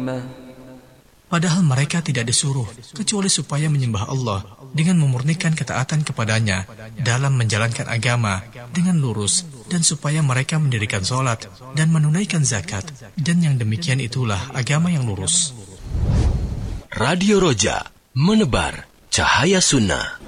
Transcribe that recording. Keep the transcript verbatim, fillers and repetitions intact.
Padahal mereka tidak disuruh kecuali supaya menyembah Allah dengan memurnikan ketaatan kepadanya dalam menjalankan agama dengan lurus, dan supaya mereka mendirikan sholat dan menunaikan zakat, dan yang demikian itulah agama yang lurus. Radio Roja, menebar cahaya sunnah.